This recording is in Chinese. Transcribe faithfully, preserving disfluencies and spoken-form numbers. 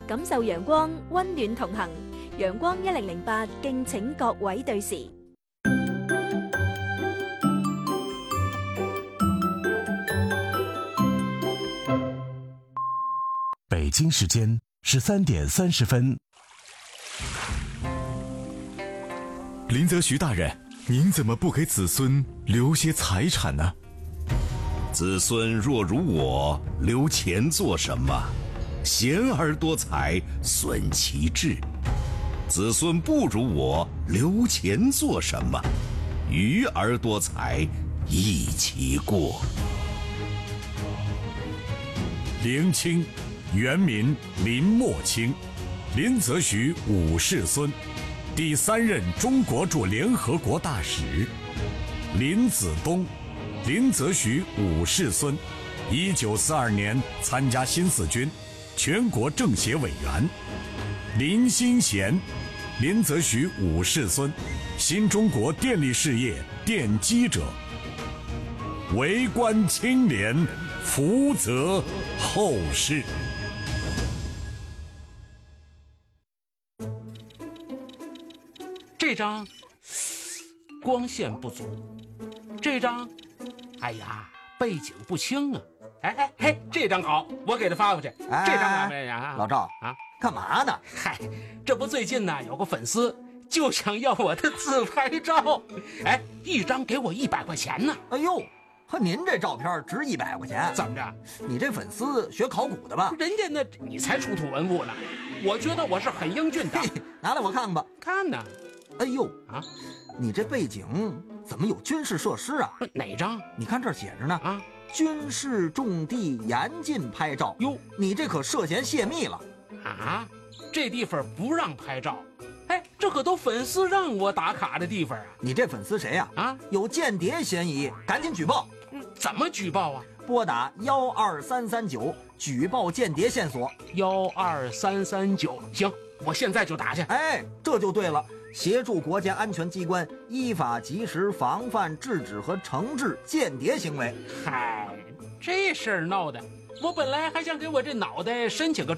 感受陽光，溫暖同行。陽光一零零八，敬請各位對時。 北京时间十三点三十分。 林则徐大人，您怎么不给子孙留些财产呢？ 子孙若如我，留钱做什么？贤而多财，损其志。子孙不如我，留钱做什么？愚而多财，益其过。 林清，原名林默清，林则徐五世孙，第三任中国驻联合国大使。林子东，林则徐五世孙，一九四二年参加新四军，全国政协委员。林新贤，林则徐五世孙，新中国电力事业奠基者。为官清廉，福泽后世。 这张光线不足，这张，哎呀，背景不清啊！哎哎嘿，这张好，我给他发过去。 哎、 这张哪位啊？ 老赵啊， 干嘛呢？ 嗨，这不最近呢有个粉丝就想要我的自拍照，哎，一张给我一百块钱呢。 哎呦，和您这照片值一百块钱？ 怎么着？ 你这粉丝学考古的吧？ 人家那你才出土文物呢，我觉得我是很英俊的。 拿来我看看吧。 看呢。 哎呦啊， 你这背景怎么有军事设施啊？ 哪张？ 你看这儿写着呢啊， 军事重地严禁拍照。 哟， 你这可涉嫌泄密了啊！这地方不让拍照。哎，这可都粉丝让我打卡的地方啊！ 你这粉丝谁呀？ 啊， 有间谍嫌疑，赶紧举报。 嗯，怎么举报啊？ 拨打幺二三三九举报间谍线索。 幺二三三九，行，我现在就打去。 哎，这就对了。协助国家安全机关依法及时防范、制止和惩治间谍行为。 嗨，这事儿闹的，我本来还想给我这脑袋申请个